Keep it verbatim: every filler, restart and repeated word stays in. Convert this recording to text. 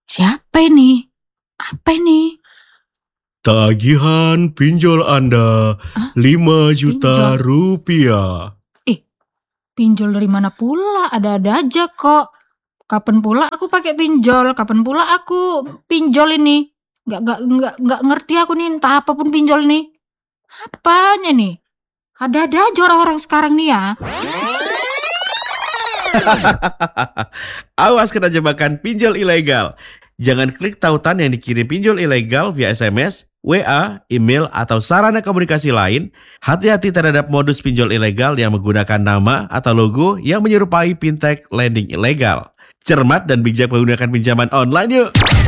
Siapa ini? Apa ini? Tagihan pinjol Anda Hah? lima juta Pinjol? rupiah. Ih, pinjol dari mana pula? Ada-ada aja kok. Kapan pula aku pakai pinjol? Kapan pula aku pinjol ini? Gak, gak, gak, gak ngerti aku nih, entah apapun pinjol nih. Apanya nih? Ada-ada aja orang-orang sekarang nih ya. Awas kena jebakan pinjol ilegal. Jangan klik tautan yang dikirim pinjol ilegal via S M S, W A, email, atau sarana komunikasi lain. Hati-hati terhadap modus pinjol ilegal yang menggunakan nama atau logo yang menyerupai fintech lending ilegal. Cermat dan bijak menggunakan pinjaman online yuk.